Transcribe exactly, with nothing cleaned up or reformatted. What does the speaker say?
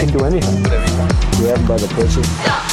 can do anything. Grab him by the pussy.